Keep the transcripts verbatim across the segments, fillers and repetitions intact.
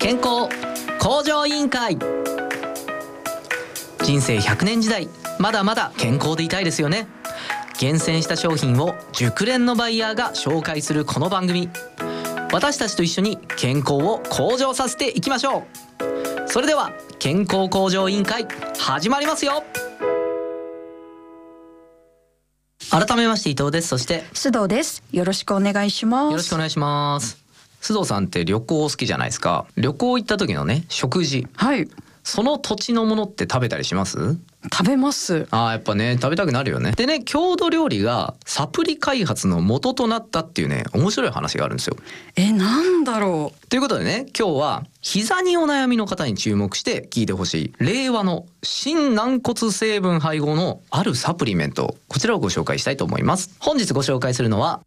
健康向上委員会。人生ひゃくねん時代、まだまだ健康でいたいですよね。厳選した商品を熟練のバイヤーが紹介するこの番組、私たちと一緒に健康を向上させていきましょう。それでは健康向上委員会始まりますよ。改めまして伊藤です。そして須藤です。よろしくお願いします。 よろしくお願いします。須藤さんって旅行好きじゃないですか。旅行行った時のね、食事、 はい、 その土地のものって食べたりします？ 食べます。 あーやっぱね、食べたくなるよね。でね、郷土料理がサプリ開発の元となったっていうね、面白い話があるんですよ。 え、なんだろう。 ということでね、今日は膝にお悩みの方に注目して聞いてほしい令和の新軟骨成分配合のあるサプリメント、こちらをご紹介したいと思います。本日ご紹介するのは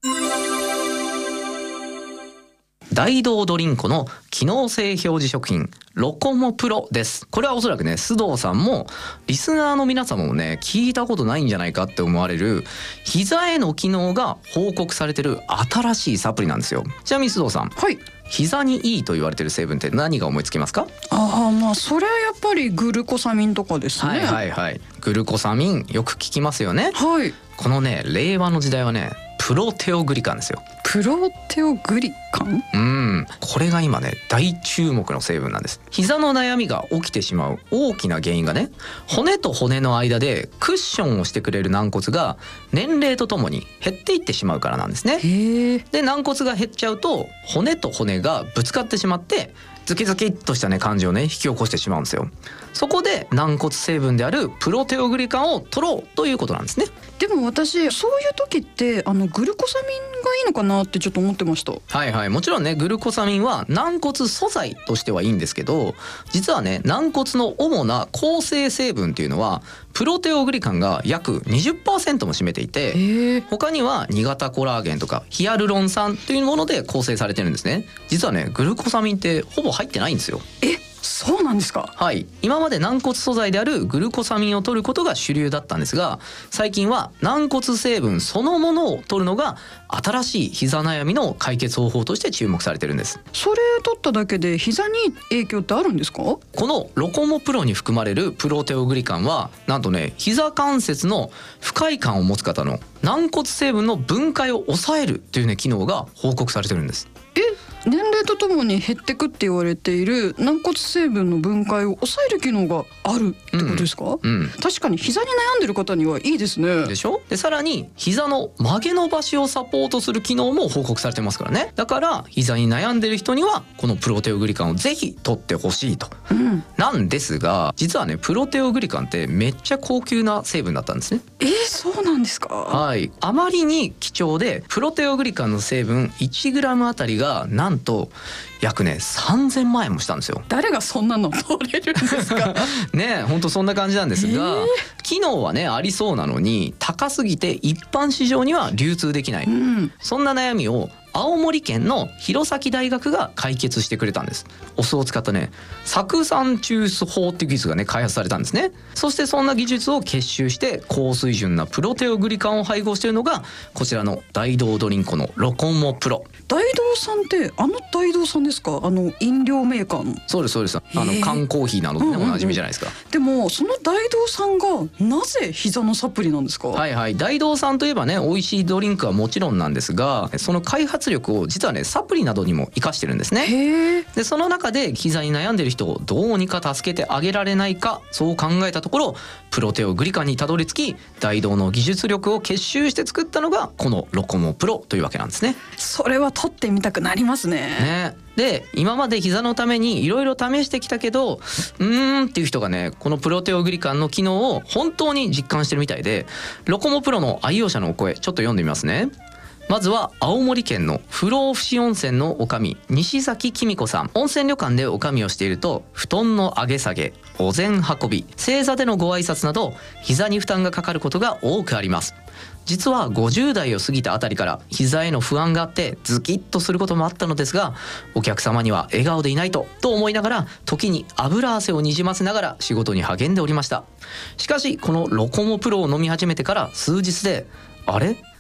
大道ドリンコの機能性表示食品ロコモプロです。これはおそらくね、須藤さんもリスナーの皆様もね、聞いたことないんじゃないかって思われる膝への機能が報告されてる新しいサプリなんですよ。ちなみに須藤さん、 はい、 膝にいいと言われてる成分って何が思いつきますか？ ああ、まあそれはやっぱりグルコサミンとかですね。 はいはいはい、グルコサミンよく聞きますよね。 はい。 このね、令和の時代はね、プロテオグリカンですよ。 プロテオグリカン？ うん、これが今ね、大注目の成分なんです。膝の悩みが起きてしまう大きな原因がね、骨と骨の間でクッションをしてくれる軟骨が年齢とともに減っていってしまうからなんですね。 へえ。 で、軟骨が減っちゃうと骨と骨がぶつかってしまってズキズキっとしたね感じをね引き起こしてしまうんですよ。そこで軟骨成分であるプロテオグリカンを取ろうということなんですね。 でも私そういう時ってあのグルコサミンがいいのかなってちょっと思ってました。 はいはい、もちろんね、グルコサミンは軟骨素材としてはいいんですけど、実はね、軟骨の主な構成成分っていうのはプロテオグリカンが約 にじゅっパーセント も占めていて、 へえ。 他にはに型コラーゲンとかヒアルロン酸というもので構成されてるんですね。実はね、グルコサミンってほぼ入ってないんですよ。 え、そうなんですか？ はい、今まで軟骨素材であるグルコサミンを取ることが主流だったんですが、最近は軟骨成分そのものを取るのが新しい膝悩みの解決方法として注目されてるんです。 それ取っただけで膝に影響ってあるんですか？ このロコモプロに含まれるプロテオグリカンはなんとね、膝関節の不快感を持つ方の軟骨成分の分解を抑えるというね機能が報告されてるんです。 え、年齢とともに減ってくって言われている軟骨成分の分解を抑える機能があるってことですか？ うん、 確かに膝に悩んでる方にはいいですね。 でしょ。でさらに膝の曲げ伸ばしをサポートする機能も報告されてますからね。だから膝に悩んでる人にはこのプロテオグリカンをぜひ取ってほしいと、 うん、 なんですが、実はね、プロテオグリカンってめっちゃ高級な成分だったんですね。 えー、そうなんですか？ はい、あまりに貴重で、プロテオグリカンの成分 いちグラム あたりがなんと約ねさんぜんまんえんもしたんですよ。 誰がそんなの取れるんですか？ ね、本当そんな感じなんですが、 えー、 機能はねありそうなのに高すぎて一般市場には流通できない、 うん、 そんな悩みを青森県の弘前大学が解決してくれたんです。お酢を使ったね、酢酸抽出法っていう技術がね開発されたんですね。そしてそんな技術を結集して高水準なプロテオグリカンを配合しているのがこちらの大道ドリンコのロコモプロ。 大道さんってあの大道さんですか？あの飲料メーカーの。 そうですそうです。あの缶コーヒーなどでね、おなじみじゃないですか。 でもその大道さんがなぜ膝のサプリなんですか？ はいはい、大道さんといえばね、美味しいドリンクはもちろんなんですが、その開発力を実はねサプリなどにも活かしてるんですね。 へー。 でその中で膝に悩んでる人をどうにか助けてあげられないか、そう考えたところプロテオグリカンにたどり着き、大道の技術力を結集して作ったのがこのロコモプロというわけなんですね。 それは取ってみたくなりますね。 ね。で今まで膝のためにいろいろ試してきたけどうーんっていう人がね、このプロテオグリカンの機能を本当に実感してるみたいで、ロコモプロの愛用者のお声ちょっと読んでみますね。まずは青森県の不老不死温泉のおかみ西崎紀美子さん。温泉旅館でおかみをしていると、布団の上げ下げ、お膳運び、正座でのご挨拶など膝に負担がかかることが多くあります。実はごじゅう代を過ぎたあたりから膝への不安があってズキッとすることもあったのですが、お客様には笑顔でいないとと思いながら、時に油汗をにじませながら仕事に励んでおりました。しかしこのロコモプロを飲み始めてから数日で、あれ